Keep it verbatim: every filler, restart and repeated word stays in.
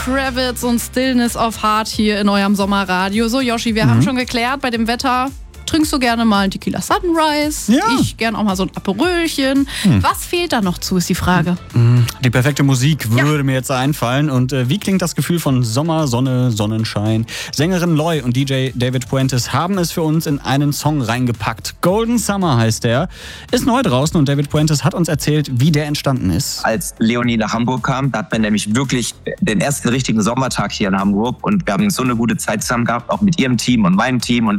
Kravitz und Stillness of Heart hier in eurem Sommerradio. So, Yoshi, wir mhm. haben schon geklärt, bei dem Wetter trinkst du gerne mal einen Tequila Sunrise. Ja. Ich gern auch mal so ein Aperölchen. Hm. Was fehlt da noch zu, ist die Frage. Die perfekte Musik würde ja. mir jetzt einfallen. Und äh, wie klingt das Gefühl von Sommer, Sonne, Sonnenschein? Sängerin Loy und D J David Puentes haben es für uns in einen Song reingepackt. Golden Summer heißt der. Ist neu draußen und David Puentes hat uns erzählt, wie der entstanden ist. Als Leonie nach Hamburg kam, da hat man nämlich wirklich den ersten richtigen Sommertag hier in Hamburg. Und wir haben so eine gute Zeit zusammen gehabt, auch mit ihrem Team und meinem Team. Und